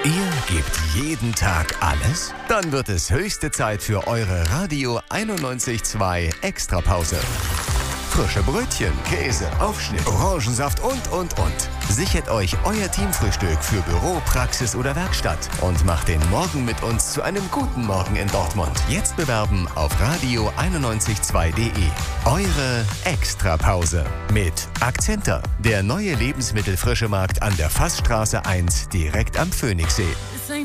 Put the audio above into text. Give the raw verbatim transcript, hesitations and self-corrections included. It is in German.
Ihr gebt jeden Tag alles? Dann wird es höchste Zeit für eure Radio einundneunzig Komma zwei Extrapause. Frische Brötchen, Käse, Aufschnitt, Orangensaft und, und, und. Sichert euch euer Teamfrühstück für Büro, Praxis oder Werkstatt und macht den Morgen mit uns zu einem guten Morgen in Dortmund. Jetzt bewerben auf radio einundneunzig Komma zwei punkt de. Eure Extrapause mit Akzenter, der neue Lebensmittelfrischemarkt an der Fassstraße eins direkt am Phoenixsee.